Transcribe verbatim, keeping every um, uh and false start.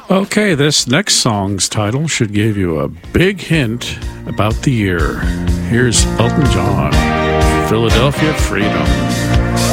Okay, this next song's title should give you a big hint about the year. Here's Elton John, Philadelphia Freedom.